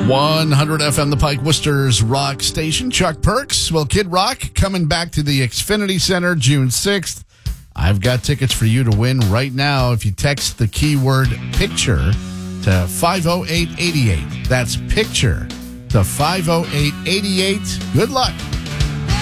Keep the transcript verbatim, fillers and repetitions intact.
one hundred F M, the Pike Worcester's rock station. Chuck Perks. Well, Kid Rock coming back to the Xfinity Center June sixth. I've got tickets for you to win right now if you text the keyword picture to five oh eight eight eight. That's picture to five oh eight eight eight. Good luck.